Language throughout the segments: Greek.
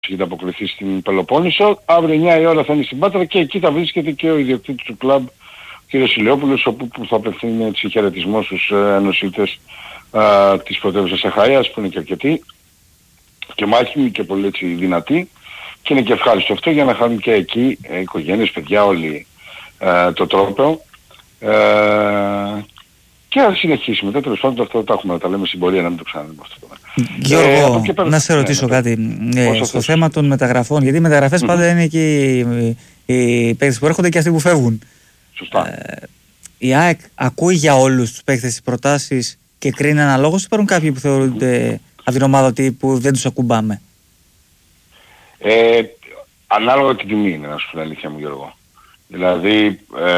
έχει αποκριθεί στην Πελοπόννησο. Αύριο 9 η ώρα θα είναι στην Πάτρα και εκεί θα βρίσκεται και ο ιδιοκτήτης του κλαμπ, κ. Ηλιόπουλος, όπου θα απευθύνει έτσι χαιρετισμό στους νοσηλτές της πρωτεύουσας Αχαΐας, που είναι και αρκετοί και μάχημοι και πολύ έτσι δυνατοί, και είναι και ευχάριστο αυτό για να χάνουν και εκεί οικογένειες, παιδιά, όλοι το τρόπο. Και αν συνεχίσουμε, τέλος πάντων αυτό τα έχουμε να τα λέμε στην πορεία, να μην το ξαναλέμε αυτό. Γιώργο, να σε ρωτήσω κάτι στο θέμα των μεταγραφών, γιατί οι μεταγραφές πάντα είναι και οι παίκτες που έρχονται και αυτοί που φεύγουν. Σωστά. Η ΑΕΚ ακούει για όλους τους παίκτες τις προτάσεις και κρίνει αναλόγως, ή υπάρχουν κάποιοι που θεωρούνται από την ομάδα που δεν τους ακουμπάμε? Ανάλογα την τιμή είναι, να σου πω την αλήθεια μου, Γιώργο. Δηλαδή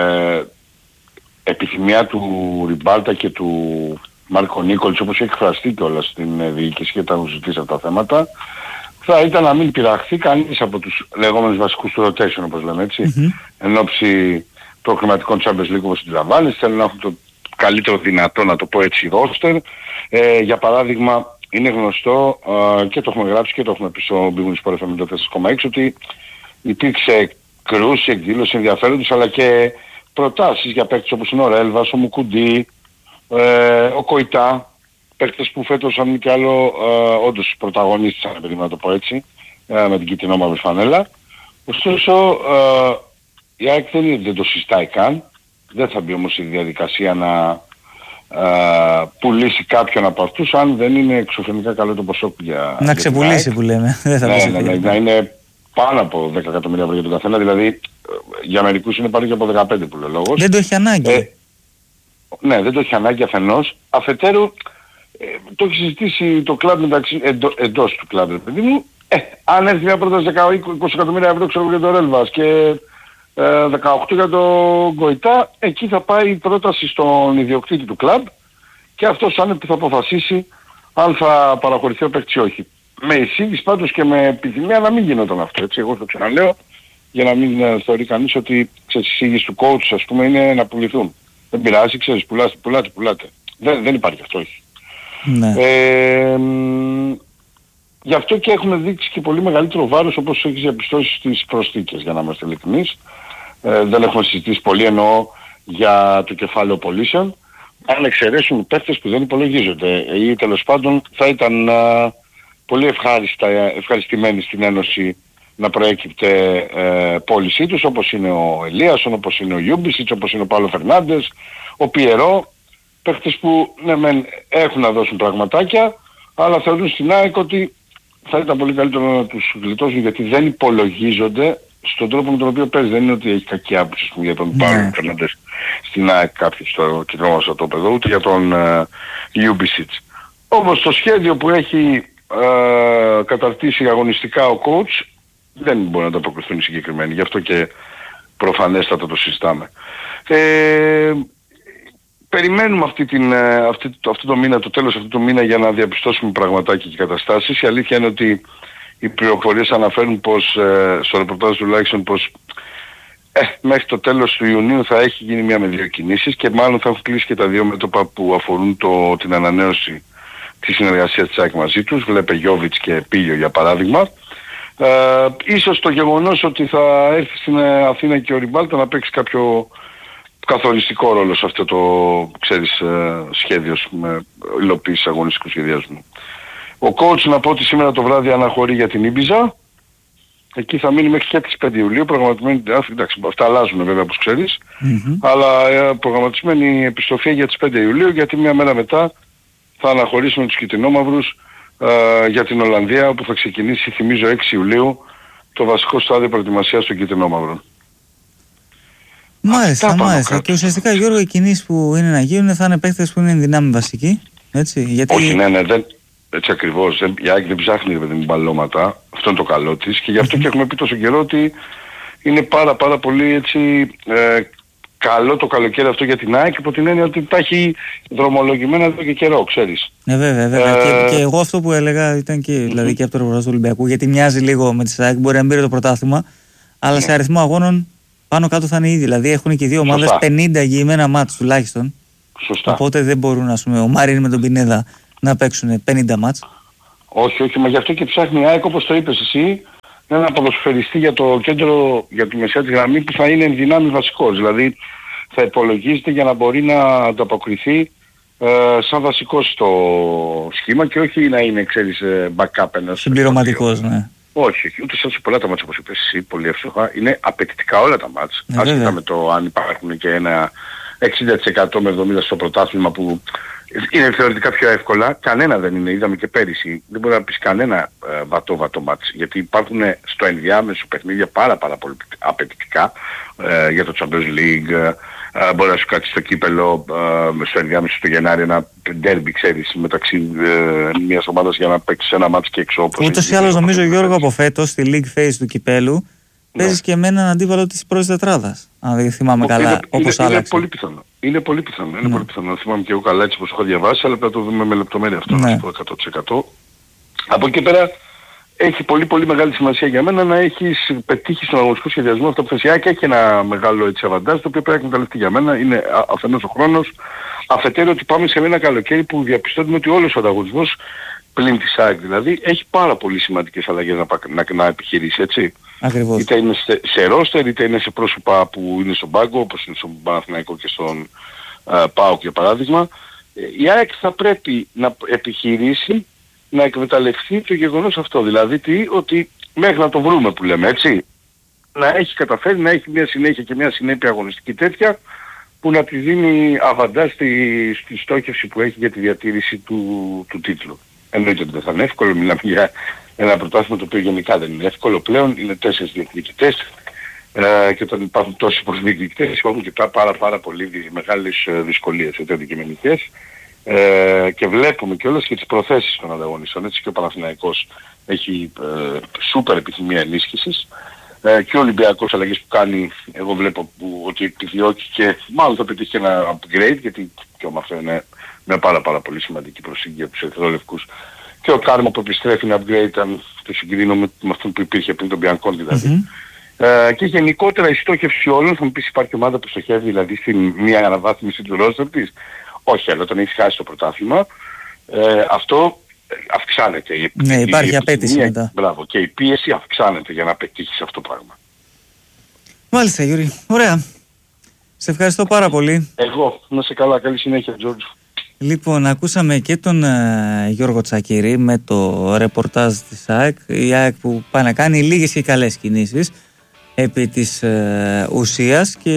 επιθυμία του Ριμπάλτα και του Μάρκο Νίκολτς, όπως έχει εκφραστεί κιόλας στην διοίκηση και τα έχουν ζητήσει αυτά τα θέματα, θα ήταν να μην πειραχθεί κανείς από τους λεγόμενους βασικούς του rotation, όπως λέμε έτσι, εν ώψη προκριματικών Champions League, όπως αντιλαμβάνεσαι, θέλουν να έχουν το καλύτερο δυνατό, να το πω έτσι, roster. Για παράδειγμα, είναι γνωστό και το έχουμε γράψει και το έχουμε πει στο Big Win Sport FM 4,6 ότι υπήρξε κρούση, εκδήλωση ενδιαφέροντος, αλλά και προτάσεις για παίκτες όπως είναι ο Ρέλβας, ο Μουκουντή, ο Κοϊτά, παίκτες που φέτος αν μη κι άλλο όντως πρωταγωνίστησαν, επειδή να το πω έτσι, με την κίτρινο-μαύρη φανέλα. Ωστόσο η ΑΕΚ δεν το συστάει καν, δεν θα μπει όμως η διαδικασία να πουλήσει κάποιον από αυτούς, αν δεν είναι εξωφρενικά καλό το ποσό για να ξεπουλήσει που λέμε. Δεν θα να είναι πάνω από 10 εκατομμύρια ευρώ για τον καθένα, δηλαδή για μερικούς είναι πάνω και από 15 που λέει ο λόγος. Δεν το έχει ανάγκη. Ναι, δεν το έχει ανάγκη αφενός. Αφετέρου, το έχει συζητήσει το κλαμπ μεταξύ, εντός του κλαμπ, παιδί μου. Αν έρθει μια πρόταση 20 εκατομμύρια ευρώ, ξέρω, για τον Ρέλβας και 18 για τον Γκοϊτά, εκεί θα πάει η πρόταση στον ιδιοκτήτη του κλαμπ και αυτός θα αποφασίσει αν θα παραχωρηθεί ο παίκτης ή όχι. Με εισήγηση πάντως και με επιθυμία να μην γινόταν αυτό, έτσι. Εγώ το ξαναλέω, για να μην θεωρεί κανείς ότι η εισήγηση του coach, ας πούμε, είναι να πουληθούν. Δεν πειράζει, ξέρεις, πουλάτε. Δεν υπάρχει αυτό, όχι. Ναι. Γι' αυτό και έχουμε δείξει και πολύ μεγαλύτερο βάρος, όπως έχεις διαπιστώσει, στις προσθήκες, για να είμαστε ειλικρινείς. Δεν έχουμε συζητήσει πολύ, εννοώ, για το κεφάλαιο πωλήσεων. Αν εξαιρέσουν παίκτες που δεν υπολογίζονται ή τέλος πάντων θα ήταν πολύ ευχαριστημένοι στην Ένωση να προέκυπτε πώλησή τους, όπως είναι ο Ελίασον, όπως είναι ο Γιούμπισιτς, όπως είναι ο Παύλο Φερνάντες, ο Πιερό, παίκτες που ναι μεν έχουν να δώσουν πραγματάκια, αλλά θεωρούν στην ΑΕΚ ότι θα ήταν πολύ καλύτερο να τους γλιτώσουν, γιατί δεν υπολογίζονται στον τρόπο με τον οποίο παίζει. Δεν είναι ότι έχει κακή άποψη για τον Παύλο Φερνάντες στην ΑΕΚ κάποιος στο κοινό μας το παιδό, ούτε για τον Γιούμπισιτς. Όμως το σχέδιο που έχει καταρτήσει αγωνιστικά ο coach δεν μπορεί να το αποκριθούν οι συγκεκριμένοι. Γι' αυτό και προφανέστατα το συζητάμε. Περιμένουμε αυτό το μήνα, το τέλος αυτού του μήνα, για να διαπιστώσουμε πραγματάκια και καταστάσεις. Η αλήθεια είναι ότι οι πληροφορίες αναφέρουν πως, στο ρεπορτάζ τουλάχιστον, πως μέχρι το τέλος του Ιουνίου θα έχει γίνει μία με δύο κινήσεις και μάλλον θα έχουν κλείσει και τα δύο μέτωπα που αφορούν την ανανέωση της συνεργασίας της ΑΕΚ μαζί τους. Βλέπε Γιόβιτς και Πίλιο για παράδειγμα. Ίσως το γεγονός ότι θα έρθει στην Αθήνα και ο Ριμπάλτα να παίξει κάποιο καθοριστικό ρόλο σε αυτό το, ξέρεις, σχέδιο με υλοποίηση αγωνιστικού σχεδιασμού. Ο coach, να πω ότι σήμερα το βράδυ αναχωρεί για την Ήμπιζα. Εκεί θα μείνει μέχρι και τις 5 Ιουλίου. Προγραμματισμένη, εντάξει, αυτά αλλάζουν βέβαια όπως ξέρεις, αλλά προγραμματισμένη επιστροφή για τις 5 Ιουλίου, γιατί μια μέρα μετά θα αναχωρήσουμε τους κυτρινόμαυρους για την Ολλανδία, όπου θα ξεκινήσει, θυμίζω, 6 Ιουλίου το βασικό στάδιο προετοιμασίας των κυτρινόμαυρων. Μάλιστα. Και ουσιαστικά, Γιώργο, οι κινήσεις που είναι να γίνουν θα είναι παίκτες που είναι δυνάμει βασική. Έτσι, γιατί... Όχι, ναι, έτσι ακριβώς. Η ΑΕΚ δεν ψάχνει με την μπαλώματα. Αυτό είναι το καλό της και γι' αυτό και έχουμε πει τόσο καιρό ότι είναι πάρα πολύ έτσι καλό το καλοκαίρι αυτό για την ΑΕΚ, υπό την έννοια ότι τα έχει δρομολογημένα εδώ και καιρό, ξέρεις. Βέβαια. Και εγώ αυτό που έλεγα ήταν και, δηλαδή, και από το ρεπορτάζ του Ολυμπιακού, γιατί μοιάζει λίγο με τη ΑΕΚ, μπορεί να μην πήρε το πρωτάθλημα, αλλά σε αριθμό αγώνων πάνω κάτω θα είναι ήδη. Δηλαδή έχουν και οι δύο ομάδες 50 εγγυημένα μάτς τουλάχιστον. Σωστά. Οπότε δεν μπορούν, ας πούμε, ο Μάριν με τον Πινέδα να παίξουν 50 μάτς. Όχι, μα γι' αυτό και ψάχνει η ΑΕΚ, όπως το είπες εσύ, έναν ποδοσφαιριστή για το κέντρο, για τη μεσαία της γραμμή που θα είναι εν δυνάμει βασικός. Δηλαδή θα υπολογίζεται για να μπορεί να ανταποκριθεί σαν βασικός στο σχήμα και όχι να είναι, ξέρεις, backup ένας. Συμπληρωματικός, ναι. Όχι, ούτε σε πολλά τα μάτς όπως είπες εσύ, πολύ εύστοχα. Είναι απαιτητικά όλα τα μάτς. Άσχετα με το αν υπάρχουν και ένα 60% με 70% στο πρωτάθλημα που είναι θεωρητικά πιο εύκολα. Κανένα δεν είναι, είδαμε και πέρυσι. Δεν μπορεί να πεις κανένα βατό μάτς. Γιατί υπάρχουν στο ενδιάμεσο παιχνίδια πάρα πολύ απαιτητικά για το Champions League. Μπορεί να σου κάτσει στο κύπελο στο ενδιάμεσο του Γενάρη ένα ντέρμπι, ξέρεις, μεταξύ μιας ομάδας για να παίξεις ένα μάτς και έξω. Ούτως ή άλλως νομίζω, Γιώργο, από φέτος στη League Phase του κυπέλου παίζεις και με έναν αντίπαλο της πρώτης τετράδας. Αν δεν θυμάμαι καλά, όπως άλλαξε. Είναι πολύ πιθανό. Είναι πολύ πιθανό. Θυμάμαι και εγώ καλά έτσι πως έχω διαβάσει, αλλά πρέπει να το δούμε με λεπτομέρεια αυτό, να το 100%. Από εκεί πέρα έχει πολύ μεγάλη σημασία για μένα να έχεις πετύχει στον αγωνιστικό σχεδιασμό αυτό που θες. Και έχει ένα μεγάλο έτσι αβαντάζ, το οποίο πρέπει να εκμεταλλευτεί για μένα. Είναι αφενός ο χρόνος, αφετέρου ότι πάμε σε ένα καλοκαίρι που διαπιστώνουμε ότι όλος ο ανταγωνισμός πλην της ΑΕΚ δηλαδή έχει πάρα πολύ σημαντικές αλλαγές να επιχειρήσει, έτσι. Ακριβώς. Είτε είναι σε ρόστερ, είτε είναι σε πρόσωπα που είναι στον πάγκο, όπως είναι στον Παναθηναϊκό και στον ΠΑΟΚ για παράδειγμα. Η ΑΕΚ θα πρέπει να επιχειρήσει να εκμεταλλευτεί το γεγονός αυτό. Δηλαδή ότι μέχρι να το βρούμε που λέμε, έτσι, να έχει καταφέρει να έχει μια συνέχεια και μια συνέπεια αγωνιστική τέτοια που να τη δίνει αβαντά στη στόχευση που έχει για τη διατήρηση του τίτλου. Εννοείται ότι δεν θα είναι εύκολο, μιλάμε για ένα πρωτάθλημα το οποίο γενικά δεν είναι εύκολο πλέον, είναι 4 διεκδικητές και όταν υπάρχουν τόσοι προσδιεκδικητές υπάρχουν και πάρα πολύ μεγάλες δυσκολίες αντικειμενικές και βλέπουμε κιόλας και τις προθέσεις των ανταγωνιστών, έτσι, και ο Παναθηναϊκός έχει σούπερ επιθυμία ενίσχυσης και ο Ολυμπιακός αλλαγές που κάνει, εγώ βλέπω ότι επιδιώκει και μάλλον θα πετύχει ένα upgrade, γιατί και όμως αυτό είναι μια πάρα πολύ σημαντική προσήγγη για τους ερυθρόλευκους. Και ο Κάρμα που επιστρέφει είναι upgrade, αν το συγκρίνω με αυτόν που υπήρχε πριν τον Μπιανκόν δηλαδή. Και γενικότερα η στόχευση όλων, θα μου πεις υπάρχει ομάδα που στοχεύει δηλαδή στην μία αναβάθμιση του ρόστερ της. Όχι, αλλά όταν έχεις χάσει το πρωτάθλημα, αυτό αυξάνεται. Ναι, υπάρχει απέτηση μετά. Μπράβο, και η πίεση αυξάνεται για να πετύχεις αυτό το πράγμα. Μάλιστα, Γιώργη. Ωραία. Σε ευχαριστώ πάρα πολύ. Εγώ. Να σε καλά. Καλή συνέχεια, Τζόρτζ. Λοιπόν, ακούσαμε και τον Γιώργο Τσακίρη με το ρεπορτάζ της ΑΕΚ. Η ΑΕΚ που πάει να κάνει λίγες και καλές κινήσεις επί της ουσίας και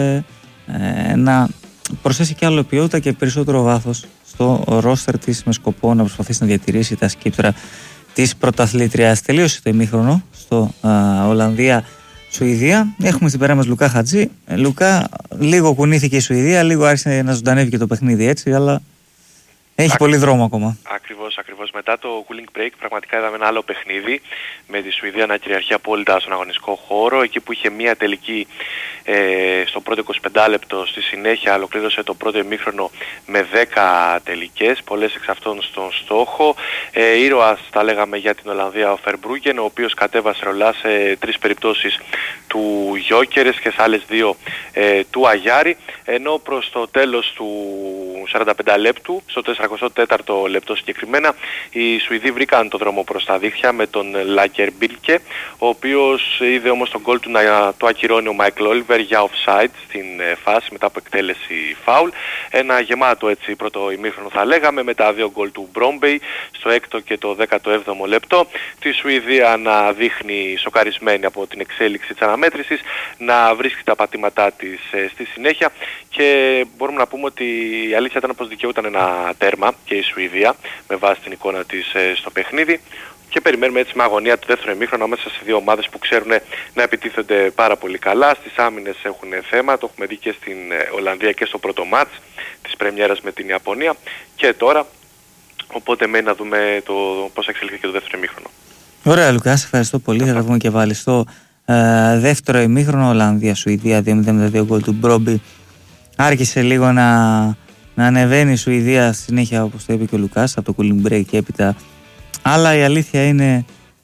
να προσθέσει και άλλο ποιότητα και περισσότερο βάθος στο ρόστερ της με σκοπό να προσπαθήσει να διατηρήσει τα σκύπτρα της πρωταθλήτριας. Τελείωσε το ημίχρονο στο Ολλανδία-Σουηδία. Έχουμε στην πέρα μας Λουκά Χατζή. Λουκά, λίγο κουνήθηκε η Σουηδία, λίγο άρχισε να ζωντανεύει και το παιχνίδι, έτσι, αλλά έχει πολύ δρόμο ακόμα. Ακριβώς. Μετά το cooling break πραγματικά είδαμε ένα άλλο παιχνίδι με τη Σουηδία να κυριαρχεί απόλυτα στον αγωνιστικό χώρο. Εκεί που είχε μία τελική στο πρώτο 25 λεπτό, στη συνέχεια ολοκλήρωσε το πρώτο ημίχρονο με 10 τελικές, πολλές εξ αυτών στον στόχο. Ήρωας τα λέγαμε για την Ολλανδία ο Φερμπρούγκεν, ο οποίος κατέβασε ρολά σε 3 περιπτώσεις του Γιόκερες και σε άλλες 2 του Αγιάρη, ενώ προς το τέλος του 45 λεπτού, στο 44ο λεπτό συγκεκριμένα, οι Σουηδοί βρήκαν το δρόμο προς τα δίχτυα με τον Λάκερμπίλκε, ο οποίος είδε όμως τον γκολ του να το ακυρώνει ο Μάικλ Όλιβερ για offside στην φάση μετά από εκτέλεση φάουλ. Ένα γεμάτο έτσι πρώτο ημίχρονο θα λέγαμε, με τα 2 γκολ του Μπρόμπεϊ στο 6ο και το 17ο λεπτό. Τη Σουηδία να δείχνει σοκαρισμένη από την εξέλιξη της αναμέτρησης, να βρίσκει τα πατήματά της στη συνέχεια και μπορούμε να πούμε ότι η αλήθεια ήταν πως δικαιούταν ένα τέρμα και η Σουηδία με βάση την εικόνα της στο παιχνίδι. Και περιμένουμε έτσι με αγωνία το δεύτερο ημίχρονο ανάμεσα σε 2 ομάδες που ξέρουν να επιτίθενται πάρα πολύ καλά. Στις άμυνες έχουν θέμα, το έχουμε δει και στην Ολλανδία και στο πρώτο μάτς της πρεμιέρας με την Ιαπωνία και τώρα. Οπότε μένει να δούμε πώς εξελιχθεί και το δεύτερο ημίχρονο. Ωραία, Λουκά, ευχαριστώ πολύ. Θα τα πούμε και πάλι στο δεύτερο ημίχρονο. Ολλανδία-Σουηδία 2-0 γκολ του Μπρόμπι. Άρχισε λίγο να ανεβαίνει η Σουηδία συνέχεια, όπως το είπε και ο Λουκάς, από το cooling break και έπειτα. Αλλά η αλήθεια είναι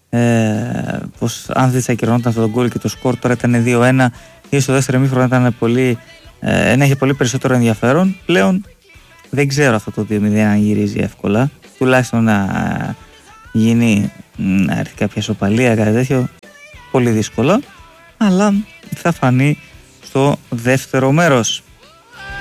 πως αν δεν ακυρωνόταν αυτό το γκολ και το σκορ τώρα ήταν 2-1, ή στο δεύτερο ημίχρονο ήταν να έχει πολύ περισσότερο ενδιαφέρον. Πλέον δεν ξέρω αυτό το 2-0 αν γυρίζει εύκολα. Τουλάχιστον να γίνει, να έρθει κάποια σοπαλία, κάτι τέτοιο. πολύ δύσκολα, αλλά θα φανεί στο δεύτερο μέρος.